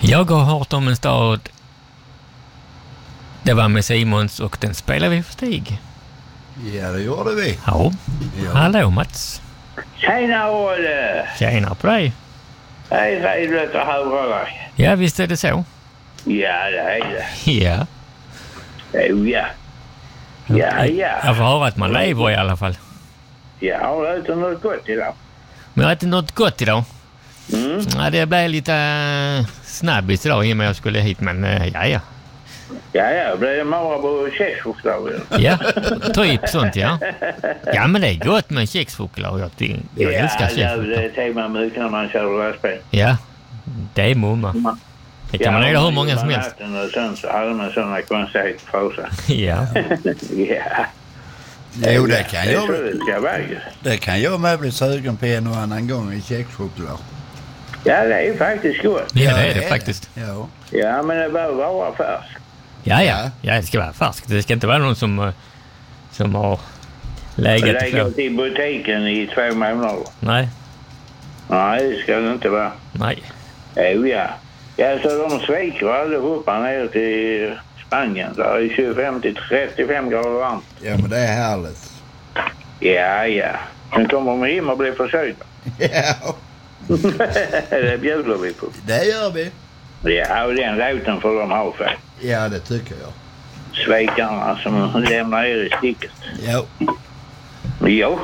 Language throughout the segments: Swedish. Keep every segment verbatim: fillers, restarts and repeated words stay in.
Jag har hört om en stad. Det var med Simons och den spelade vi för Stig. Ja, det gjorde vi. Ja. Ja. Hallå Mats. Tjena Olle. Tjena på dig. Det är trevligt att höra dig. Ja, visst är det så. Ja, det är det. Ja. Oh, ja. Ja, ja. Jag får höra att man lever i alla fall. Ja, har du ätit något gott idag? Men jag har ätit något gott idag. Mm. Ja, det blev lite uh, snabbis idag innan jag skulle hit, men uh, ja, ja. Ja, ja, det blev Marabou kexchoklad. Ja, typ sånt, ja. Ja, men det är gott med kexchoklad. Jag, jag, jag ja, älskar kexchoklad. Ja, det tar man mycket när man kör lastbil. Ja, det är mumma. Det kan ja, man göra hur många som helst. Och sen så hade man sådana konstigheter för sig. Ja. Ja. Jo, det kan det jag. Det, det kan jag med bli sugen på en och annan gång i kexchoklad. Ja, det är faktiskt gott. Ja, det är det faktiskt. Ja. Ja, men det behöver vara färsk. Ja, ja. Ja, det ska vara färskt. Det ska inte vara någon som, som har läget Läget i butiken i två månader. Nej. Nej, det ska det inte vara. Nej. Jo, ja. Ja, så de sviker allihopa ner till Spanien. Där är tjugofem till trettiofem grader varmt. Ja, men det är härligt. Ja, ja. Sen kommer de hem och blir försökta. Ja. Det bjuder vi på. Det gör vi. Ja, och den låten får de ha för. Ja, det tycker jag. Svikarna som lämnar er i sticket. Jo. Jo.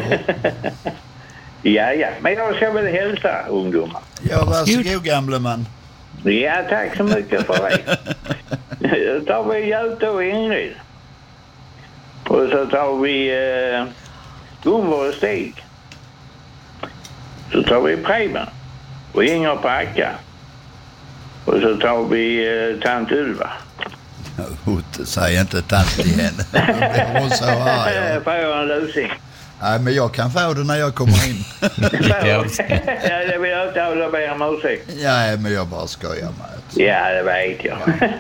Ja, ja. Men jag ska väl hälsa ungdomar. Ja, varsågod gamle man. Ja, tack så mycket för det. Då tar vi Göte och Ingrid. Och så tar vi eh, Gunvor och Stig. Så tar vi Preben och Inger på Acka. Och så tar vi eh, tant Ulva. Säg inte tant igen. Hon så här, ja. Får jag en lusing? Nej, men jag kan få det när jag kommer in. Ja, det vill jag inte hålla med om musik. Ja, men jag bara skojar med. Ja, det vet jag.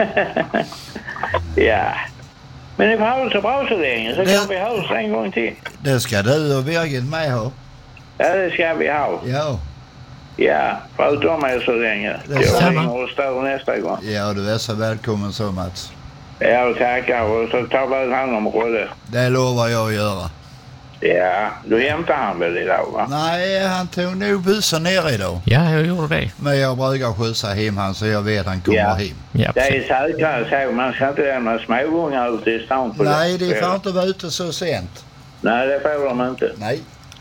Ja. Men det var så bra så länge så det... kan vi hörs en gång till. Det ska du och Birgit med ha. Ja, det ska vi ha. Ja. Ja, prata om er så länge. Det jag ringer och stör nästa gång. Ja, du är så välkommen så, Mats. Ja, tackar. Och så tar väl hand om Rolle. Det lovar jag att göra. Ja, då hämtar han väl idag, va? Nej, han tog nog bussen ner idag. Ja, jag gjorde det. Men jag brukar skjutsa hem han så jag vet han kommer ja. hem. Ja, det är säkert så. Man ska inte lämna småungar ute i stan på det. Nej, det får inte vara ute så sent. Nej, det får de inte. Nej.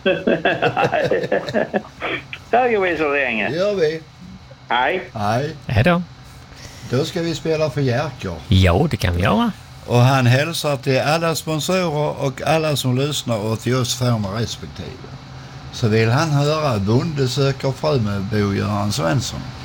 Där går vi så länge. Det gör vi. Hej. Hej. Hej då. Då ska vi spela för Jerker. Ja, det kan vi göra. Och han hälsar till alla sponsorer och alla som lyssnar och till oss fem respektive. Så vill han höra Bonde söker fru med Bo Göran Svensson.